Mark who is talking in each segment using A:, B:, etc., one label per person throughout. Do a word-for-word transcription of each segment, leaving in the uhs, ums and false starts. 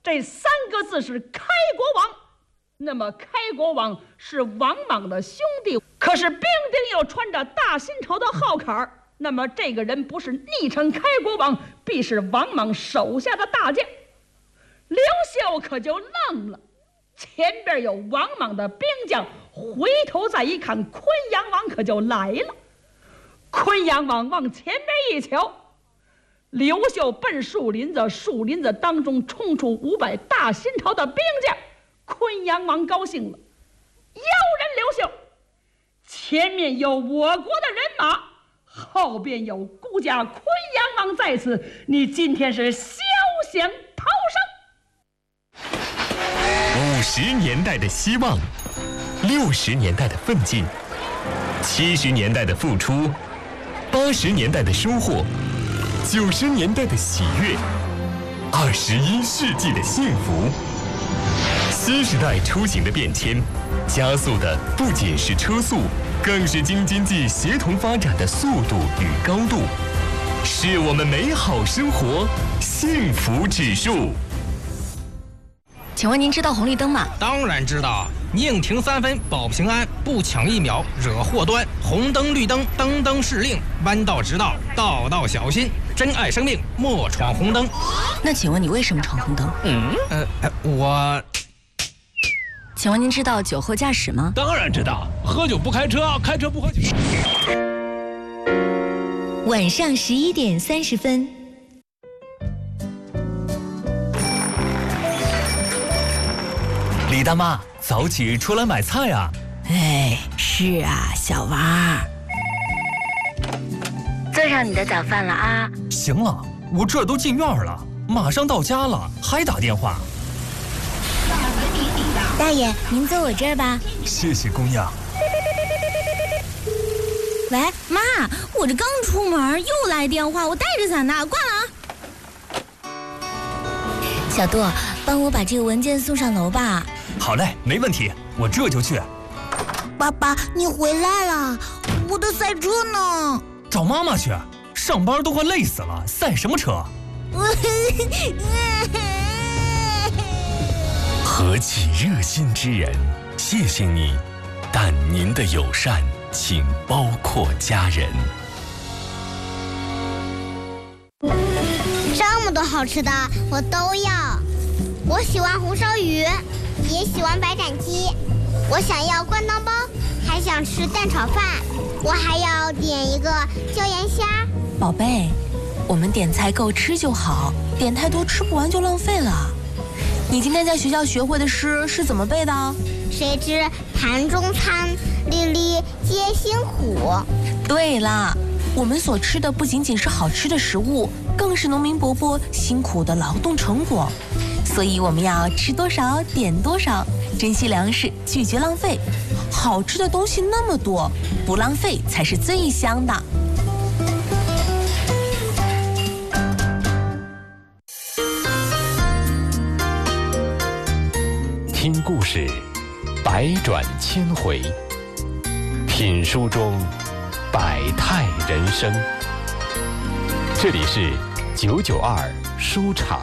A: 这三个字是开国王。那么开国王是王莽的兄弟，可是兵丁又穿着大新朝的号坎儿，那么这个人不是昵称开国王，必是王莽手下的大将。刘秀可就愣了，前边有王莽的兵将，回头再一看，昆阳王可就来了。昆阳王往前边一瞧，刘秀奔树林子，树林子当中冲出五百大新朝的兵将。昆阳王高兴了，有人刘秀，前面有我国的人马，后边有孤家昆阳王在此，你今天是休想逃生。
B: 五十年代的希望，六十年代的奋进，七十年代的付出，八十年代的收获，九十年代的喜悦，二十一世纪的幸福。新时代出行的变迁，加速的不仅是车速，更是京津冀协同发展的速度与高度，是我们美好生活幸福指数。
C: 请问您知道红绿灯吗？
D: 当然知道，宁停三分保平安，不抢一秒惹祸端。红灯绿灯灯灯是令，弯道直道道道小心。珍爱生命，莫闯红灯。
C: 那请问你为什么闯红灯？
D: 嗯，呃，我。
C: 请问您知道酒后驾驶吗？
E: 当然知道，喝酒不开车，开车不喝酒。
F: 晚上十一点三十分。
G: 李大妈，早起出来买菜啊！
C: 哎，是啊，小娃。
F: 做上你的早饭了啊！
G: 行了，我这都进院了，马上到家了，还打电话。
F: 大爷，您坐我这儿吧。
G: 谢谢姑娘。
F: 喂，妈，我这刚出门又来电话，我带着伞呢，挂了啊。小杜，帮我把这个文件送上楼吧。
G: 好嘞，没问题，我这就去。
F: 爸爸，你回来了，我的赛车呢？
G: 找妈妈去，上班都快累死了，赛什么车？
B: 何其热心之人，谢谢你，但您的友善请包括家人。
H: 这么多好吃的我都要，我喜欢红烧鱼，也喜欢白斩鸡，我想要灌汤包，还想吃蛋炒饭，我还要点一个椒盐虾。
C: 宝贝，我们点菜够吃就好，点太多吃不完就浪费了。你今天在学校学会的诗是怎么背的？
H: 谁知盘中餐，粒粒皆辛苦。
C: 对了，我们所吃的不仅仅是好吃的食物，更是农民伯伯辛苦的劳动成果。所以我们要吃多少点多少，珍惜粮食，拒绝浪费。好吃的东西那么多，不浪费才是最香的。
B: 听故事，百转千回；品书中，百态人生。这里是九九二书场。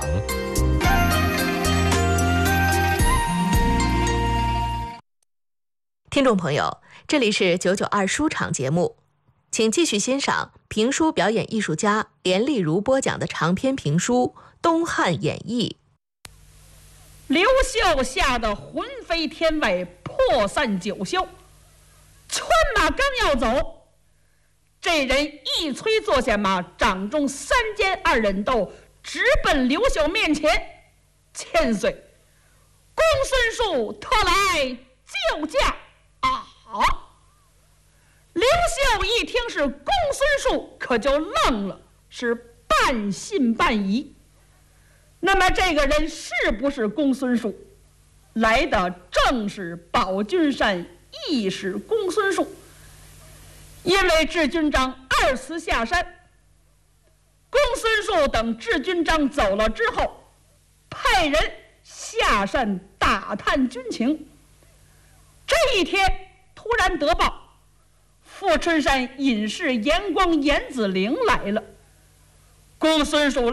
I: 听众朋友，这里是九九二书场节目，请继续欣赏评书表演艺术家连丽如播讲的长篇评书《东汉演义》。
A: 刘秀吓得魂飞天外，破散九霄，窜马刚要走，这人一催坐下马，掌中三尖二忍斗，直奔刘秀面前。千岁，公孙述特来救驾啊！刘秀一听是公孙述，可就愣了，是半信半疑。那么这个人是不是公孙述？来的正是保君山，亦是公孙述。因为智军章二次下山，公孙述等智军章走了之后，派人下山打探军情。这一天突然得报，富春山隐士严光严子陵来了。公孙述